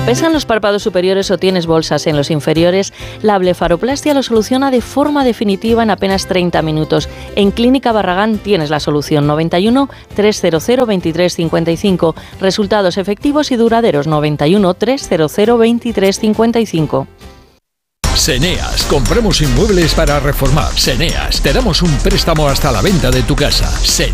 pesan los párpados superiores o tienes bolsas en los inferiores? La blefaroplastia lo soluciona de forma definitiva en apenas 30 minutos. En Clínica Barragán tienes la solución. 91 300 2355. Resultados efectivos y duraderos. 91 300 2355. Seneas, compramos inmuebles para reformar. Seneas, te damos un préstamo hasta la venta de tu casa.